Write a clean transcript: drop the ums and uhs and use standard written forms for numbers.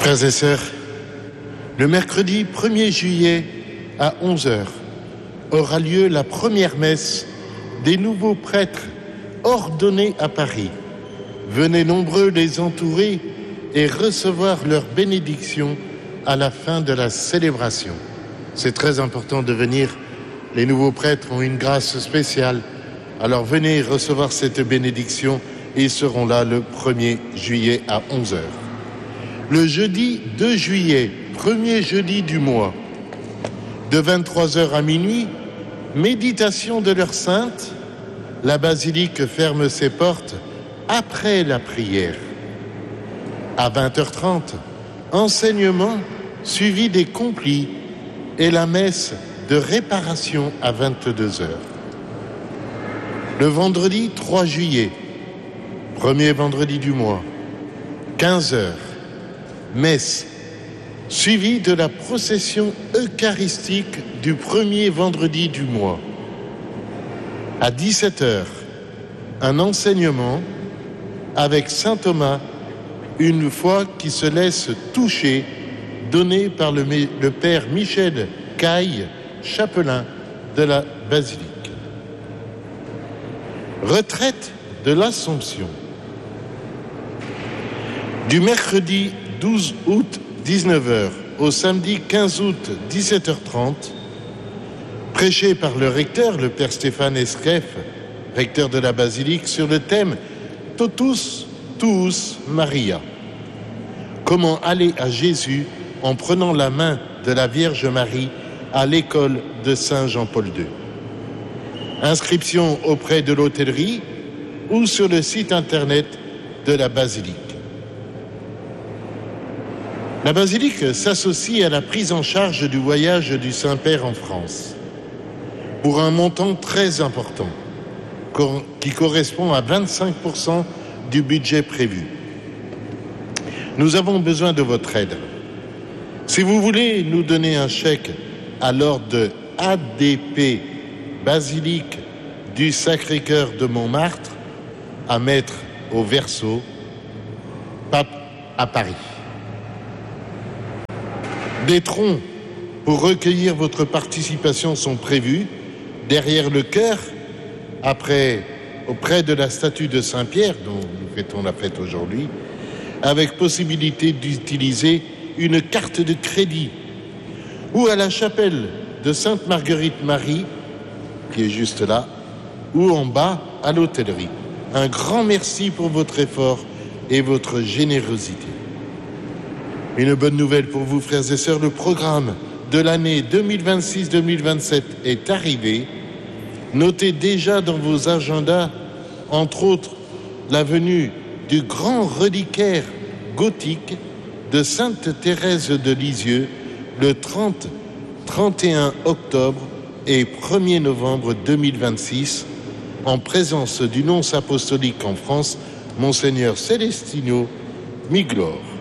Frères et sœurs, le mercredi 1er juillet à 11h aura lieu la première messe des nouveaux prêtres ordonnés à Paris. Venez nombreux les entourer et recevoir leur bénédiction à la fin de la célébration. C'est très important de venir. Les nouveaux prêtres ont une grâce spéciale. Alors venez recevoir cette bénédiction et ils seront là le 1er juillet à 11h. Le jeudi 2 juillet, premier jeudi du mois, de 23h à minuit, méditation de l'heure sainte. La basilique ferme ses portes après la prière. À 20h30, enseignement suivi des complis et la messe de réparation à 22h. Le vendredi 3 juillet, premier vendredi du mois, 15h, messe, suivie de la procession eucharistique du premier vendredi du mois. À 17h, un enseignement avec saint Thomas, une foi qui se laisse toucher, donné par le père Michel Caille, chapelain de la basilique. Retraite de l'Assomption. Du mercredi 12 août 19h au samedi 15 août 17h30, prêché par le recteur, le père Stéphane Escreff, recteur de la basilique, sur le thème « Totus Tuus Maria ». Comment aller à Jésus en prenant la main de la Vierge Marie à l'école de Saint Jean-Paul II. Inscription auprès de l'hôtellerie ou sur le site internet de la basilique. La basilique s'associe à la prise en charge du voyage du Saint-Père en France pour un montant très important qui correspond à 25% du budget prévu. Nous avons besoin de votre aide. Si vous voulez nous donner un chèque à l'ordre de ADP Basilique du Sacré-Cœur de Montmartre à mettre au Verseau, Pape à Paris. Des troncs pour recueillir votre participation sont prévus derrière le chœur, auprès de la statue de Saint-Pierre, dont nous fêtons la fête aujourd'hui, avec possibilité d'utiliser une carte de crédit, ou à la chapelle de Sainte-Marguerite-Marie, qui est juste là, ou en bas à l'hôtellerie. Un grand merci pour votre effort et votre générosité. Une bonne nouvelle pour vous, frères et sœurs, le programme de l'année 2026-2027 est arrivé. Notez déjà dans vos agendas, entre autres, la venue du grand reliquaire gothique de Sainte Thérèse de Lisieux le 30-31 octobre et 1er novembre 2026 en présence du nonce apostolique en France, Monseigneur Celestino Miglor.